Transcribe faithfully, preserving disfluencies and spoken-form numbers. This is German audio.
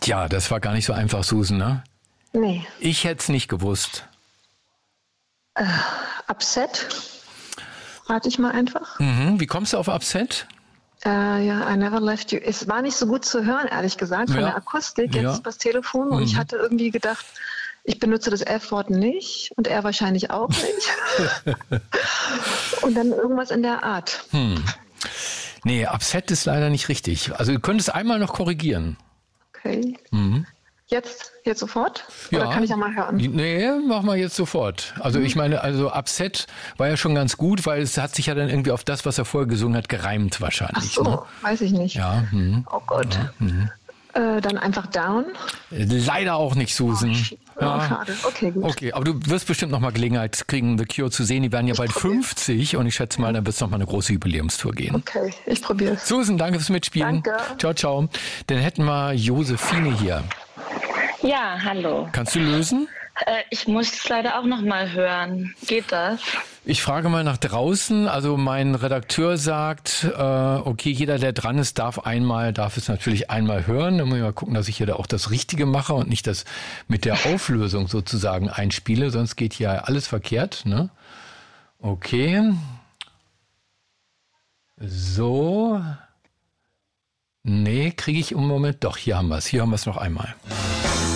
Tja, das war gar nicht so einfach, Susan, ne? Nee. Ich hätte es nicht gewusst. Äh, Upset? Rate ich mal einfach. Mhm. Wie kommst du auf Upset? Äh, ja, I never left you. Es war nicht so gut zu hören, ehrlich gesagt, von Ja. der Akustik jetzt Ja. übers Telefon. Und Mhm. ich hatte irgendwie gedacht, ich benutze das F-Wort nicht und er wahrscheinlich auch nicht. Und dann irgendwas in der Art. Hm. Nee, Upset ist leider nicht richtig. Also du könntest einmal noch korrigieren. Okay. Mhm. Jetzt, jetzt sofort? Oder kann ich ja mal hören? Nee, mach mal jetzt sofort. Also ich meine, also Upset war ja schon ganz gut, weil es hat sich ja dann irgendwie auf das, was er vorher gesungen hat, gereimt wahrscheinlich. Ach so, ne? weiß ich nicht. Ja. Hm. Oh Gott. Ja, hm. Äh, dann einfach down? Leider auch nicht, Susan. Oh, ja. Schade. Okay, gut. Okay, aber du wirst bestimmt noch mal Gelegenheit kriegen, The Cure zu sehen. Die werden ja ich bald probier. fünfzig und ich schätze mal, dann wird es noch mal eine große Jubiläumstour gehen. Okay, ich probiere es. Susan, danke fürs Mitspielen. Danke. Ciao, ciao. Dann hätten wir Josephine hier. Ja, hallo. Kannst du lösen? Äh, ich muss es leider auch noch mal hören. Geht das? Ich frage mal nach draußen. Also mein Redakteur sagt, äh, okay, jeder, der dran ist, darf einmal, darf es natürlich einmal hören. Dann muss ich mal gucken, dass ich hier da auch das Richtige mache und nicht das mit der Auflösung sozusagen einspiele. Sonst geht hier alles verkehrt, ne? Okay. So. Nee, kriege ich im Moment. Doch, hier haben wir es. Hier haben wir es noch einmal.